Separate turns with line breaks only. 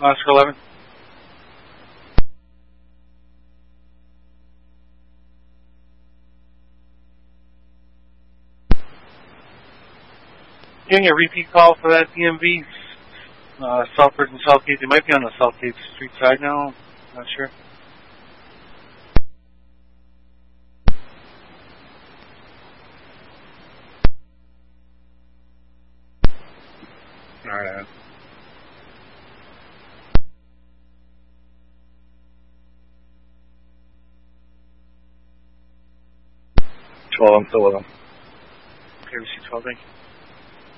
Oscar 11. Getting a repeat call for that DMV, Southbridge and Southgate. They might be on the Southgate Street side now. Not sure. Alright.
I'm still with them.
Okay, we see 12, thank you.